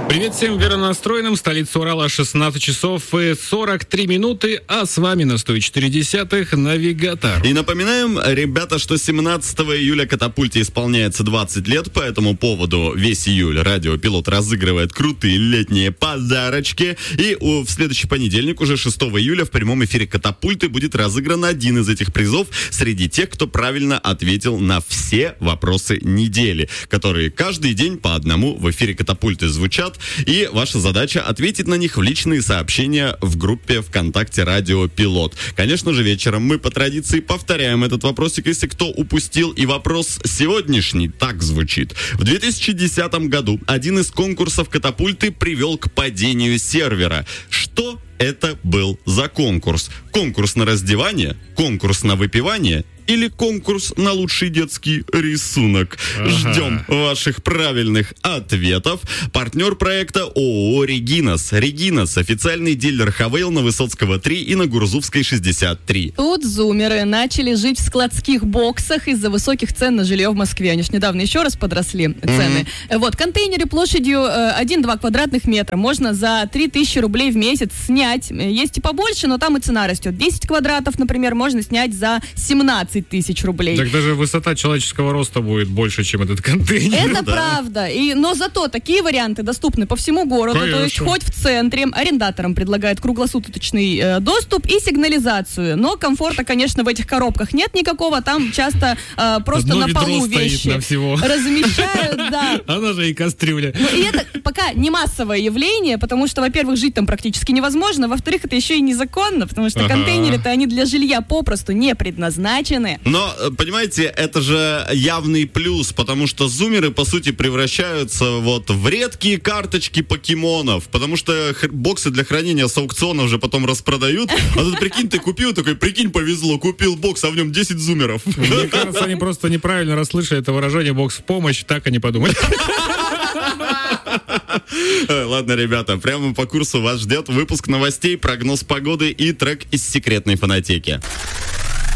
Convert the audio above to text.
Привет всем вернонастроенным. Столица Урала, 16 часов и 43 минуты, а с вами на 104.10 «Навигатор». И напоминаем, ребята, что 17 июля «Катапульте» исполняется 20 лет. По этому поводу весь июль радио «Пилот» разыгрывает крутые летние подарочки. И в следующий понедельник, уже 6 июля, в прямом эфире «Катапульты» будет разыгран один из этих призов среди тех, кто правильно ответил на все вопросы недели, которые каждый день по одному в эфире «Катапульты» звучат. И ваша задача ответить на них в личные сообщения в группе ВКонтакте «Радио Пилот». Конечно же, вечером мы по традиции повторяем этот вопросик, если кто упустил. И вопрос сегодняшний так звучит. В 2010 году один из конкурсов «Катапульты» привел к падению сервера. Что это был за конкурс? Конкурс на раздевание? Конкурс на выпивание? Или конкурс на лучший детский рисунок? Ждем ваших правильных ответов. Партнер проекта ООО «Регинас». «Регинас» — официальный дилер Хавейл на Высоцкого 3 и на Гурзувской 63. Тут зумеры начали жить в складских боксах из-за высоких цен на жилье в Москве. Они ж недавно еще раз подросли цены. Вот, контейнеры площадью 1-2 квадратных метра можно за 3000 рублей в месяц снять. Есть и побольше, но там и цена растет. 10 квадратов, например, можно снять за 17 тысяч рублей. Так даже высота человеческого роста будет больше, чем этот контейнер. Это правда. Но зато такие варианты доступны по всему городу. Конечно. То есть хоть в центре. Арендаторам предлагают круглосуточный доступ и сигнализацию. Но комфорта, конечно, в этих коробках нет никакого. Там часто просто одно на полу ведро вещи стоит на всего. размещают. Да. Она же и кастрюля. И это пока не массовое явление, потому что, во-первых, жить там практически невозможно. Во-вторых, это еще и незаконно, потому что контейнеры-то они для жилья попросту не предназначены. Но, понимаете, это же явный плюс, потому что зумеры, по сути, превращаются вот в редкие карточки покемонов, потому что боксы для хранения с аукционов же потом распродают, а тут, прикинь, ты купил, такой, прикинь, повезло, купил бокс, а в нем 10 зумеров. Мне кажется, они просто неправильно расслышали это выражение «бокс в помощь», так они подумали. Ладно, ребята, прямо по курсу вас ждет выпуск новостей, прогноз погоды и трек из секретной фонотеки.